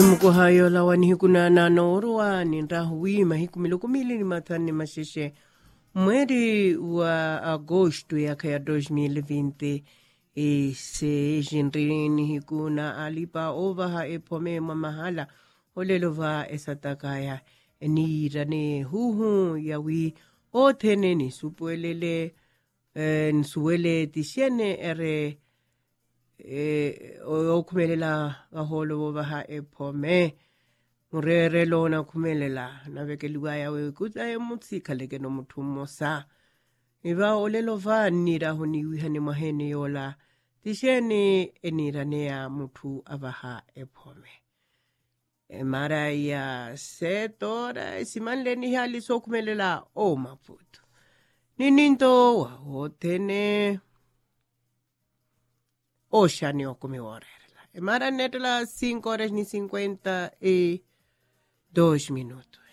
Mkuhayo la wanihikuna nanorwa ni ndahui mahiku milukumili ni matani mashishe mweri wa agosto ya kaya 2020 se jinrini hikuna alipa ovaha epome mamahala olelova esatakaya ni rane huhu yawi otene ni supuelele nsuele tisiene ere okumelela aholo baha epome murere lona kumelela navekeliwa yawe kuza emutsika leke no mutumosa iba olelo vani raho ni wihane mahene yola tishene enirane ya mutu abaha epome mara ya setora simanle ni hali so kumelela o maputo nininto wa otene Oceani o come orerla. Mara netela 5 horas ni 52 minutos.